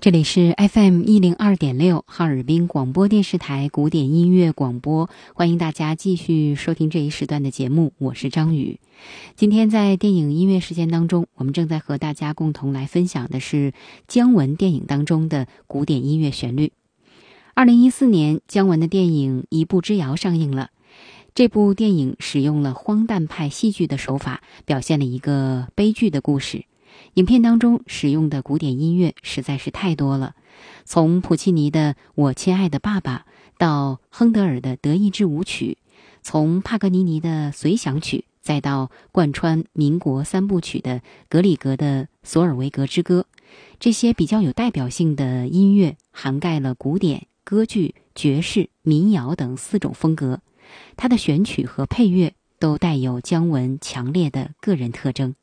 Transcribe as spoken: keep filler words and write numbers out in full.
这里是 F M 一零二点六 哈尔滨广播电视台古典音乐广播，欢迎大家继续收听这一时段的节目，我是张宇。今天在电影音乐时间当中，我们正在和大家共同来分享的是姜文电影当中的古典音乐旋律。二零一四年，姜文的电影《一步之遥》上映了。这部电影使用了荒诞派戏剧的手法，表现了一个悲剧的故事。影片当中使用的古典音乐实在是太多了，从普契尼的《我亲爱的爸爸》到亨德尔的《德意志舞曲》，从帕格尼尼的随想曲，再到贯穿民国三部曲的格里格的《索尔维格之歌》，这些比较有代表性的音乐涵盖了古典、歌剧、爵士、民谣等四种风格，它的选曲和配乐都带有姜文强烈的个人特征。